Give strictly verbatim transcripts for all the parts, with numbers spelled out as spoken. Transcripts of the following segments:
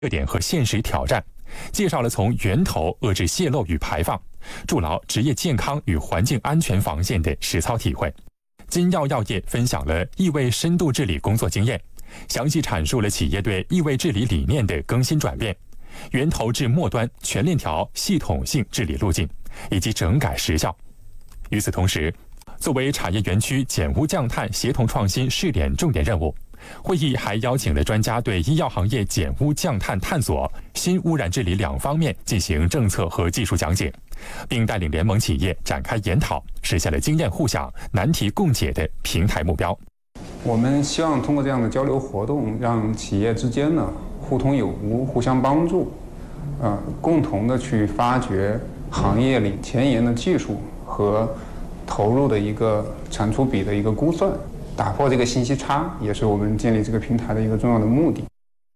热点和现实挑战，介绍了从源头遏制泄漏与排放，筑牢职业健康与环境安全防线的实操体会。金耀药业分享了异味深度治理工作经验，详细阐述了企业对异味治理理念的更新转变、源头至末端全链条系统性治理路径以及整改时效。与此同时，作为产业园区减污降碳协同创新试点重点任务，会议还邀请了专家对医药行业减污降碳探索、新污染治理两方面进行政策和技术讲解，并带领联盟企业展开研讨，实现了经验互享、难题共解的平台目标。 我们希望通过这样的交流活动，让企业之间呢互通有无、互相帮助，呃，共同的去发掘行业里前沿的技术和投入的一个产出比的一个估算，打破这个信息差，也是我们建立这个平台的一个重要的目的。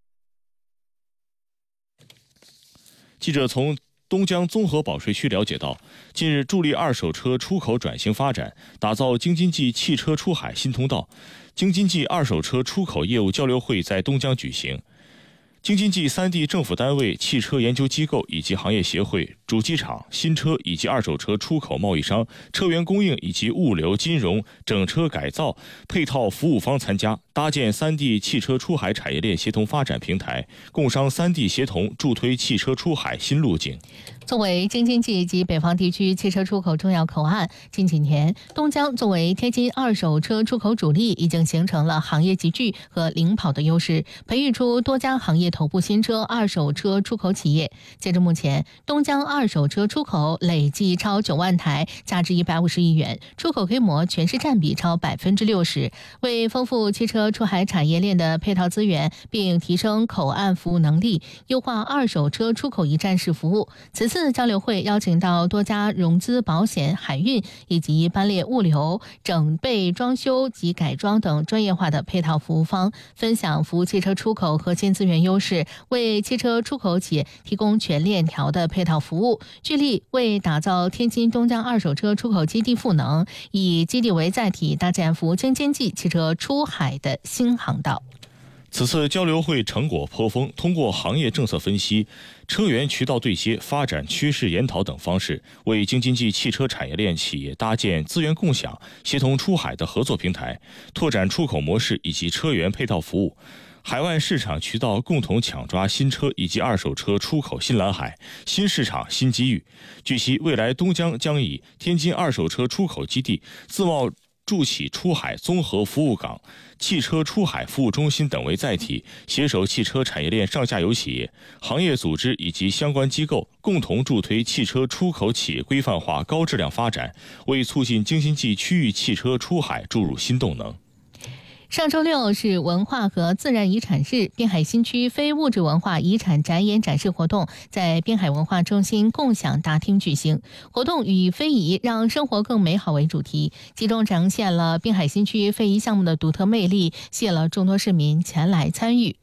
记者从东江综合保税区了解到，近日助力二手车出口转型发展，打造京津冀汽车出海新通道，京津冀二手车出口业务交流会在东江举行。京津冀三地政府单位、汽车研究机构以及行业协会、主机厂、新车以及二手车出口贸易商、车源供应以及物流、金融、整车改造配套服务方参加，搭建三地汽车出海产业链协同发展平台，共商三地协同助推汽车出海新路径。 作为京津冀及北方地区汽车出口重要口岸，近几年东江作为天津二手车出口主力，已经形成了行业集聚和领跑的优势，培育出多家行业头部新车、二手车出口企业。截至目前，东江二手车出口累计超九万台，价值一百五十亿元，出口规模全市占比超百分之六十。为丰富汽车出海产业链的配套资源，并提升口岸服务能力，优化二手车出口一站式服务。此次交流会邀请到多家融资、保险、海运以及班列物流、整备装修及改装等专业化的配套服务方，分享服务汽车出口核心资源优势，为汽车出口企业提供全链条的配套服务，聚力为打造天津东江二手车出口基地赋能，以基地为载体，搭建服务京津冀汽车出海的新航道。 此次交流会成果颇丰，通过行业政策分析、车源渠道对接、发展趋势研讨等方式，为京津冀汽车产业链企业搭建资源共享、协同出海的合作平台，拓展出口模式以及车源配套服务，海外市场渠道共同抢抓新车以及二手车出口新蓝海、新市场新机遇。据悉，未来东江将以天津二手车出口基地、自贸筑起出海综合服务港、汽车出海服务中心等为载体，携手汽车产业链上下游企业、行业组织以及相关机构，共同助推汽车出口企业规范化高质量发展，为促进京津冀区域汽车出海注入新动能。 上周六是文化和自然遗产日，滨海新区非物质文化遗产展演展示活动在滨海文化中心共享大厅举行。活动以非遗让生活更美好为主题，集中展现了滨海新区非遗项目的独特魅力，吸引了众多市民前来参与。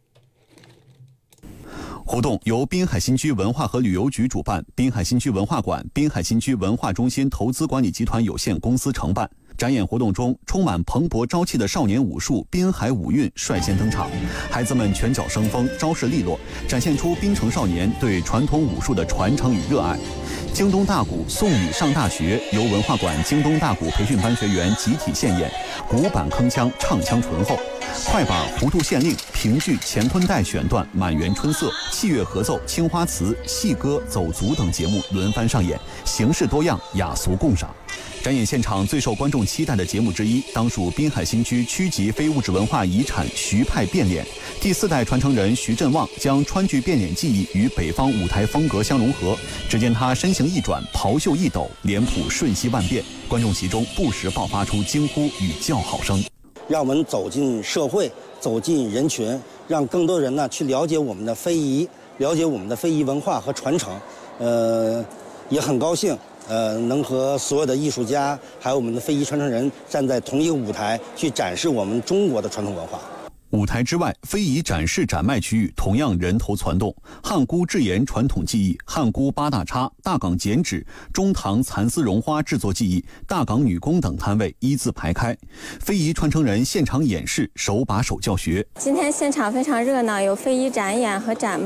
活动由滨海新区文化和旅游局主办，滨海新区文化馆、滨海新区文化中心投资管理集团有限公司承办。展演活动中，充满蓬勃朝气的少年武术滨海五韵率先登场，孩子们拳脚生风，招式利落，展现出滨城少年对传统武术的传承与热爱。京东大鼓送你上大学由文化馆京东大鼓培训班学员集体献演，鼓板铿锵，唱腔醇厚。快板糊涂县令、评剧乾坤带选段、满园春色、器乐合奏、青花瓷、戏歌、走卒等节目轮番上演，形式多样，雅俗共赏。展演现场最受观众期待的节目之一，当属滨海新区区级非物质文化遗产徐派变脸。第四代传承人徐振旺将川剧变脸技艺与北方舞台风格相融合，只见他身形一转，袍袖一抖，脸谱瞬息万变，观众席中不时爆发出惊呼与叫好声。 让我们走进社会，走进人群，让更多人呢去了解我们的非遗，了解我们的非遗文化和传承。呃，也很高兴。呃，能和所有的艺术家，还有我们的非遗传承人站在同一个舞台，去展示我们中国的传统文化。 舞台之外，非遗展示展卖区域同样人头攒动，汉姑制盐传统技艺、汉姑八大叉、大港剪纸、中唐蚕丝绒花制作技艺、大港女工等摊位一字排开，非遗传承人现场演示，手把手教学。 今天现场非常热闹，有非遗展演和展